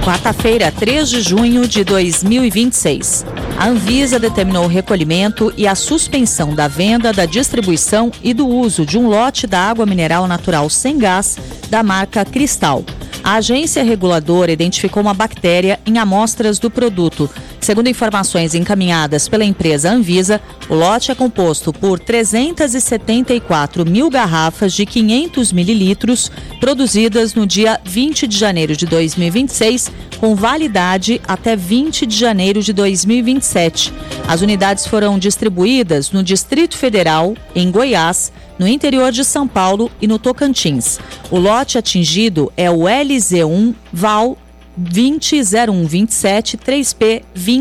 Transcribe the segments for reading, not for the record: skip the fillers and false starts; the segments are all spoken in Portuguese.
Quarta-feira, 3 de junho de 2026. A Anvisa determinou o recolhimento e a suspensão da venda, da distribuição e do uso de um lote da água mineral natural sem gás da marca Cristal. A agência reguladora identificou uma bactéria em amostras do produto. Segundo informações encaminhadas pela empresa Anvisa, o lote é composto por 374 mil garrafas de 500 mililitros produzidas no dia 20 de janeiro de 2026, com validade até 20 de janeiro de 2027. As unidades foram distribuídas no Distrito Federal, em Goiás, no interior de São Paulo e no Tocantins. O lote atingido é o LZ1 Val 200127 3P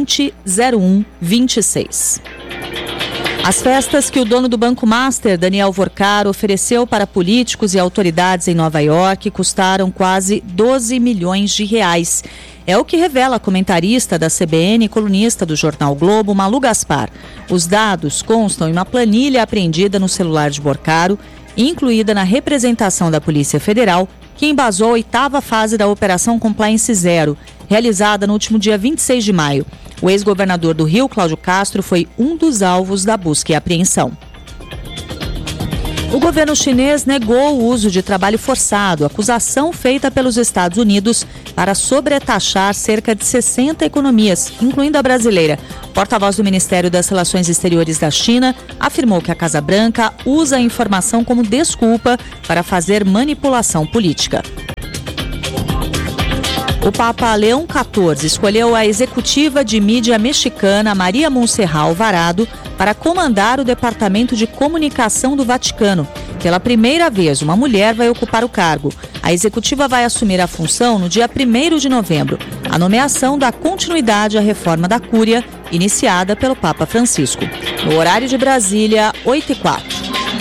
200126. As festas que o dono do Banco Master, Daniel Vorcar, ofereceu para políticos e autoridades em Nova York custaram quase 12 milhões de reais. É o que revela a comentarista da CBN e colunista do jornal Globo, Malu Gaspar. Os dados constam em uma planilha apreendida no celular de Vorcaro, incluída na representação da Polícia Federal, que embasou a 8ª fase da Operação Compliance Zero, realizada no último dia 26 de maio. O ex-governador do Rio, Cláudio Castro, foi um dos alvos da busca e apreensão. O governo chinês negou o uso de trabalho forçado, acusação feita pelos Estados Unidos para sobretaxar cerca de 60 economias, incluindo a brasileira. O porta-voz do Ministério das Relações Exteriores da China afirmou que a Casa Branca usa a informação como desculpa para fazer manipulação política. O Papa Leão XIV escolheu a executiva de mídia mexicana Maria Montserrat Alvarado para comandar o Departamento de Comunicação do Vaticano. Pela primeira vez, uma mulher vai ocupar o cargo. A executiva vai assumir a função no dia 1º de novembro. A nomeação dá continuidade à reforma da Cúria, iniciada pelo Papa Francisco. No horário de Brasília, 8h04.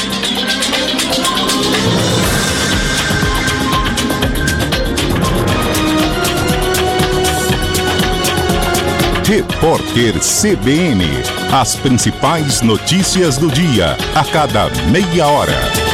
Repórter CBN. As principais notícias do dia, a cada meia hora.